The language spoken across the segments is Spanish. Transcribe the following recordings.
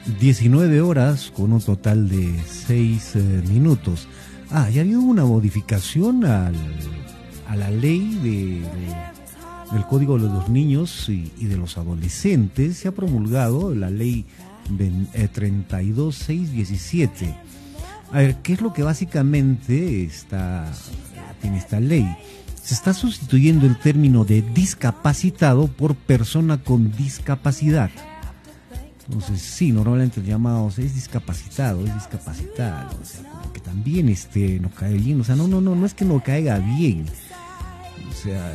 19 horas con un total de 6 minutos. Ya había una modificación a la ley del Código de los Niños y de los Adolescentes. Se ha promulgado la ley 32617. A ver, ¿qué es lo que básicamente tiene esta ley? Se está sustituyendo el término de discapacitado por persona con discapacidad. Entonces, sí, normalmente llamamos es discapacitado, o sea, como que también nos cae bien, o sea, no es que no caiga bien, o sea,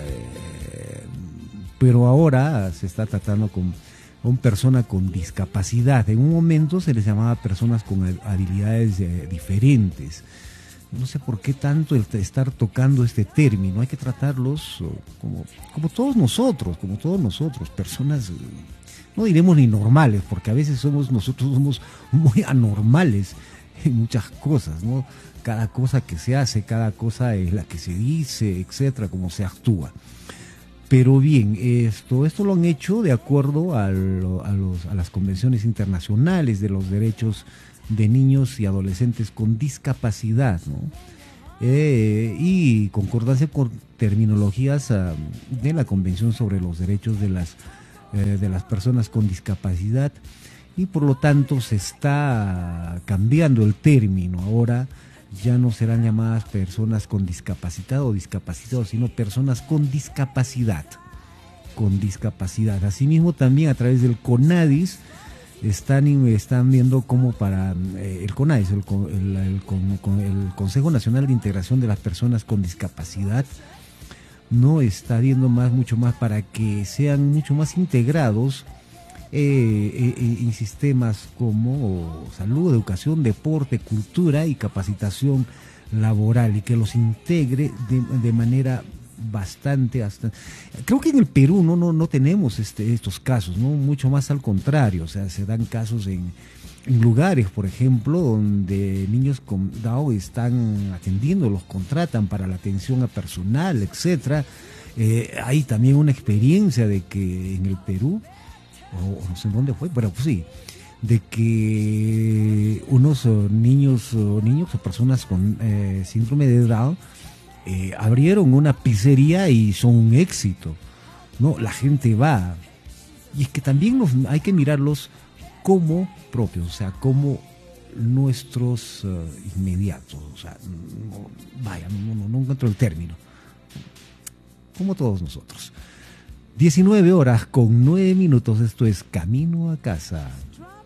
pero ahora se está tratando con persona con discapacidad. En un momento se les llamaba personas con habilidades diferentes. No sé por qué tanto el estar tocando este término. Hay que tratarlos como todos nosotros, personas, no diremos ni normales, porque a veces nosotros somos muy anormales en muchas cosas, ¿no? Cada cosa que se hace, cada cosa es la que se dice, etcétera, cómo se actúa. Pero bien, esto lo han hecho de acuerdo a las convenciones internacionales de los derechos de niños y adolescentes con discapacidad, ¿no? Y concordancia con terminologías de la Convención sobre los Derechos de las Personas con Discapacidad, y por lo tanto se está cambiando el término. Ahora ya no serán llamadas personas con discapacidad o discapacitados, sino personas con discapacidad. Asimismo, también a través del CONADIS están viendo cómo para el CONADIS, el Consejo Nacional de Integración de las Personas con Discapacidad, no está viendo mucho más para que sean mucho más integrados en sistemas como salud, educación, deporte, cultura y capacitación laboral, y que los integre de manera bastante. Creo que en el Perú no tenemos estos casos, ¿no? Mucho más al contrario, o sea, se dan casos en lugares, por ejemplo, donde niños con Down están atendiendo, los contratan para la atención a personal, etcétera. Hay también una experiencia de que en el Perú, o no sé dónde fue, pero pues sí, de que unos niños o personas con síndrome de Down abrieron una pizzería y son un éxito, ¿no? La gente va, y es que también hay que mirarlos como propios, o sea, como nuestros inmediatos, o sea, no encuentro el término, como todos nosotros. 19 horas con 9 minutos, esto es Camino a Casa.